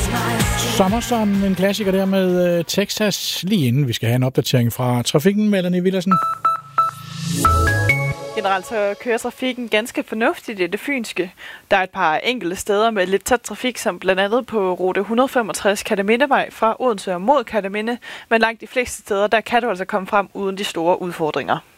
Sommer som en klassiker der med Texas, lige inden vi skal have en opdatering fra trafikken. Melanie Villersen. Generelt så kører trafikken ganske fornuftigt i det fynske. Der er et par enkelte steder med lidt tæt trafik, som blandt andet på rute 165 Kertemindevej fra Odense og mod Kerteminde, men langt de fleste steder, der kan du altså komme frem uden de store udfordringer.